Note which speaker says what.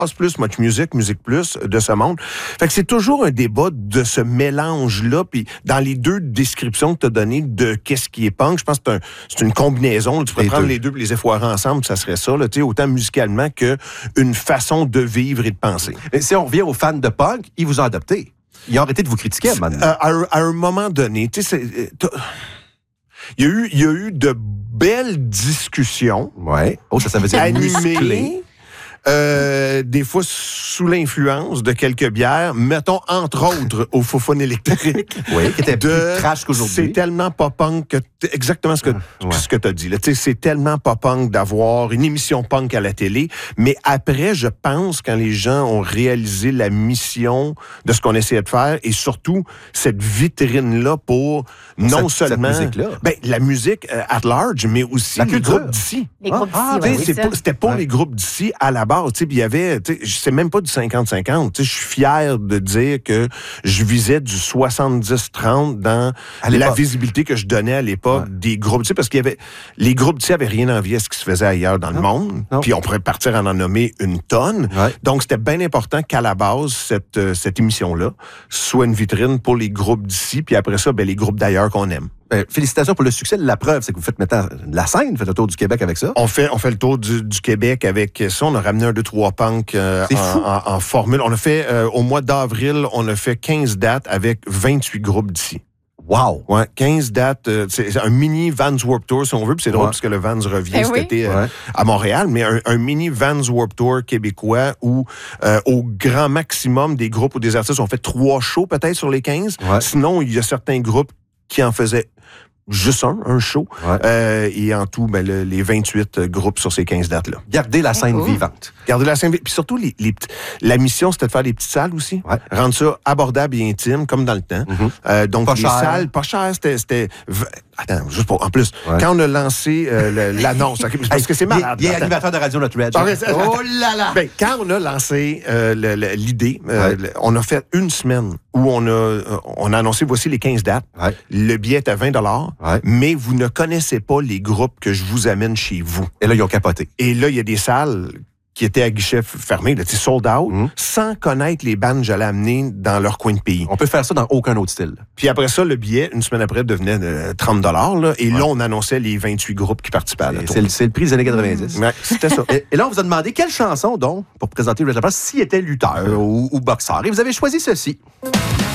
Speaker 1: plus, Much Music, Musique Plus, de ce monde. Fait que c'est toujours un débat de ce mélange-là. Puis dans les deux descriptions que tu as données de qu'est-ce qui est punk, je pense que c'est une combinaison. Là. Tu pourrais prendre les deux et les effoirer ensemble, ça serait ça, là, autant musicalement qu'une façon de vivre et de penser.
Speaker 2: Mais si on revient aux fans de punk, ils vous ont adopté. Ils ont arrêté de vous critiquer maintenant.
Speaker 1: À un moment donné, tu sais, il y a eu de belles discussions.
Speaker 2: Ouais. Oh, ça veut dire
Speaker 1: animées. Des fois sous l'influence de quelques bières, mettons entre autres au Fofone électrique.
Speaker 2: Oui, qui était plus trash qu'aujourd'hui.
Speaker 1: C'est tellement pas punk que exactement ce que tu as dit. Là. C'est tellement pas punk d'avoir une émission punk à la télé, mais après, je pense, quand les gens ont réalisé la mission de ce qu'on essayait de faire, et surtout cette vitrine-là pour non seulement...
Speaker 2: Cette musique-là.
Speaker 1: La musique at large, mais aussi
Speaker 2: la
Speaker 1: les
Speaker 2: culture.
Speaker 1: groupes d'ici.
Speaker 3: Les groupes d'ici,
Speaker 1: C'était pour les groupes d'ici à la base. Il y avait, c'est même pas du 50-50. Je suis fier de dire que je visais du 70-30 dans la visibilité que je donnais à l'époque des groupes d'ici, parce qu'il y avait les groupes d'ici avaient rien envie à ce qui se faisait ailleurs dans le monde. Puis on pourrait partir en nommer une tonne. Ouais. Donc c'était bien important qu'à la base cette émission-là soit une vitrine pour les groupes d'ici, puis après ça, les groupes d'ailleurs qu'on aime.
Speaker 2: Félicitations pour le succès. La preuve, c'est que vous faites maintenant la scène, vous faites le tour du Québec avec ça.
Speaker 1: On fait le tour du Québec avec ça. On a ramené un 2-3 punk en formule. On a fait, au mois d'avril, on a fait 15 dates avec 28 groupes d'ici.
Speaker 2: Wow!
Speaker 1: Ouais, 15 dates. C'est un mini Vans Warped Tour, si on veut, puis c'est drôle parce que le Vans revient cet été à Montréal, mais un mini Vans Warped Tour québécois où, au grand maximum des groupes ou des artistes, on fait 3 shows peut-être sur les 15. Ouais. Sinon, il y a certains groupes qui en faisaient juste un show. Ouais. Et en tout, les 28 groupes sur ces 15 dates-là.
Speaker 2: Garder la scène vivante.
Speaker 1: Garder la scène vivante. Puis surtout, la mission, c'était de faire des petites salles aussi. Ouais. Rendre ça abordable et intime, comme dans le temps. Mm-hmm. Donc, pas les cher. Salles, pas cher, c'était... Attends, juste pour... En plus, quand on a lancé l'annonce... parce que c'est malade.
Speaker 2: Il y a animateur de radio, notre Red.
Speaker 1: Oh là là! Quand on a lancé l'idée, on a fait une semaine où on a annoncé, voici les 15 dates. Ouais. Le billet est à 20 $, mais vous ne connaissez pas les groupes que je vous amène chez vous.
Speaker 2: Et là, ils ont capoté.
Speaker 1: Et là, il y a des salles qui étaient à guichet fermé, là, sold out, sans connaître les bandes que j'allais amener dans leur coin de pays.
Speaker 2: On peut faire ça dans aucun autre style.
Speaker 1: Puis après ça, le billet, une semaine après, devenait 30 $. Là, et là, on annonçait les 28 groupes qui participaient à la tournée.
Speaker 2: C'est le prix des années 90.
Speaker 1: Ouais, c'était ça.
Speaker 2: Et là, on vous a demandé quelle chanson, donc, pour présenter Red Apple, s'il était lutteur ou boxeur. Et vous avez choisi ceci.